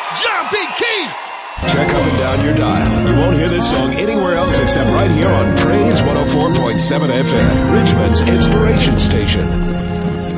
John B. Key. Check up and down your dial. You won't hear this song anywhere else except right here on Praise 104.7 FM, Richmond's inspiration station.